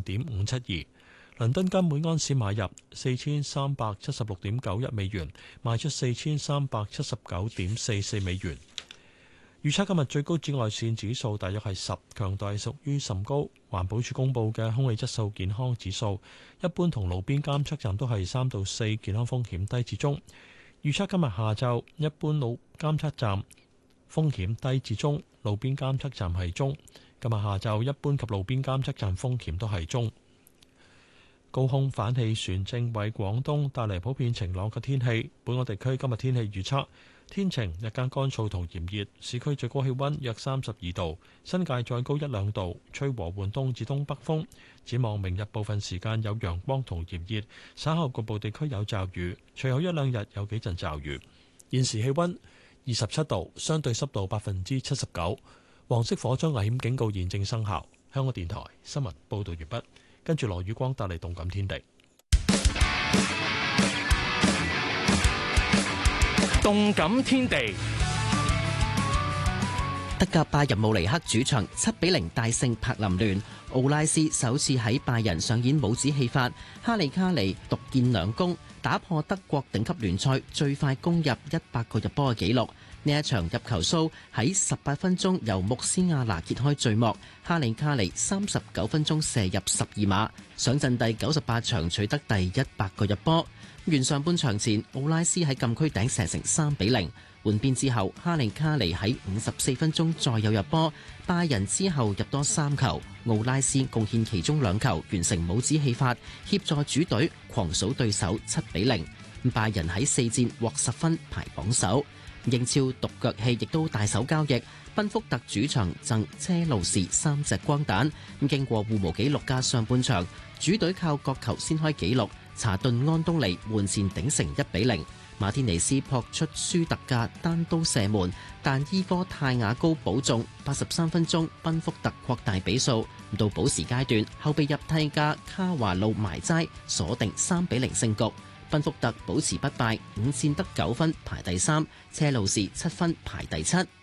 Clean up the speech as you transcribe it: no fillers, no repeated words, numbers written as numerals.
0.572。倫敦金每安士買入4376.91美元，賣出4379.44美元。預測今日最高紫外線指數大約係10，強度係屬於甚高。環保署公布嘅空氣質素健康指數，一般同路邊監測站都係3到4，健康風險低至中。預測今日下晝一般路監測站風險低至中，路邊監測站係中。今日下晝一般及路邊監測站風險都係中。高空反氣旋正為廣東帶嚟普遍晴朗嘅天氣。本港地區今日天氣預測：天晴，日間乾燥同炎熱，市區最高氣溫約32度，新界再高1-2度，吹和緩東至東北風。展望明日部分時間有陽光同炎熱，稍後局部地區有驟雨，隨後1-2日有幾陣驟雨。現時氣溫27度，相對濕度79%，黃色火災危險警告現正生效。香港電台新聞報道完畢。跟住羅宇光帶嚟動感天地。 動感天地， 德甲拜仁慕尼黑主場7-0大勝柏林聯，奧拉斯首次喺拜仁上演帽子戲法，哈利卡尼獨建2功，打破德國頂級聯賽最快攻入100個入波嘅紀錄。呢一場入球數喺18分鐘由穆斯亞拿揭開序幕，哈利卡尼39分鐘射入12碼，上陣第98場取得第100個入波。完上半場前，奧拉斯喺禁區頂射成3-0。換邊之後，哈利卡尼喺54分鐘再有入波，拜仁之後入多3球，奧拉斯貢獻其中2球，完成帽子戲法，協助主隊狂掃對手7-0。拜仁喺4戰獲10分排榜首。英超獨腳戲亦都大手交易，賓福特主場贈車路士3隻光蛋。經過互無紀錄嘅上半場，主隊靠角球先開紀錄，查頓安東尼換線頂成1-0。馬天尼斯撲出舒特嘅單刀射門，但伊哥泰亞高保中。83分鐘，賓福特擴大比數。到補時階段，後備入替嘅卡華路埋齋鎖定3-0勝局。賓福特保持不敗，5戰得9分排第3，車路士7分排第7。